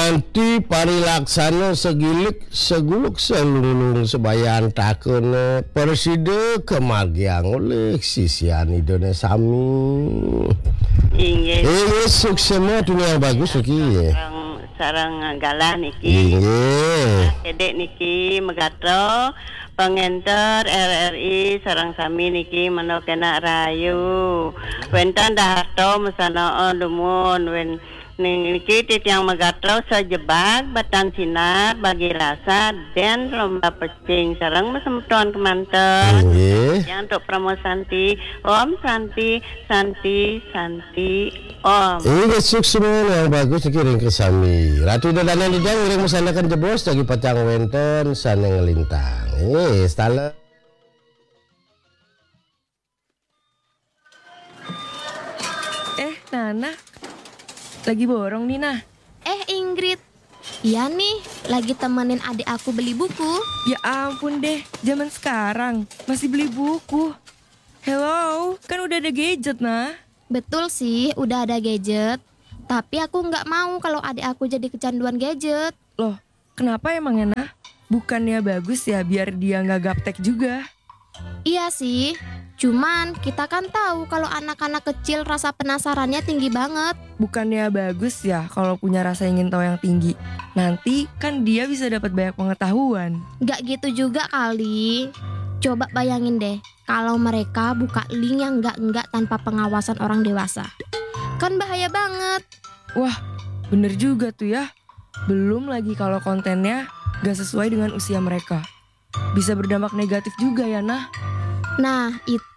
nanti parilaksana segilik seguluk selulung sebayan takene perside kemargiang oleh sisian idone sami. Inggih. Sukses semua dunia bagus iki. Sarang galah niki. Inggih. Dedek niki megatro pengenter RRI sarang sami niki menokena rayu. Wentan daharto mesana lumun wen niki titiang megatro sejebak batan sinar bagi rasa dan lomba pecing sarang mesemtuan kemanten. Yang untuk promo Santi Om Santi Om. Ini sukses semua yang bagus dikirim ke sami. Ratu dadana lidang ngiring mesanakan jebos lagi pacang wenten sana ngelintang. Stala. Nana lagi borong nih nah. Ingrid, iya nih lagi temenin adik aku beli buku. Ya ampun deh, zaman sekarang masih beli buku. Hello, kan udah ada gadget nah. Betul sih, udah ada gadget. Tapi aku nggak mau kalau adik aku jadi kecanduan gadget. Loh, kenapa emangnya nah? Bukannya bagus ya biar dia nggak gaptek juga? Iya sih, cuman kita kan tahu kalau anak-anak kecil rasa penasarannya tinggi banget. Bukannya bagus ya kalau punya rasa ingin tahu yang tinggi. Nanti kan dia bisa dapat banyak pengetahuan. Nggak gitu juga kali. Coba bayangin deh, kalau mereka buka link yang enggak tanpa pengawasan orang dewasa. Kan bahaya banget. Wah, bener juga tuh ya. Belum lagi kalau kontennya gak sesuai dengan usia mereka. Bisa berdampak negatif juga ya nah. Nah, itu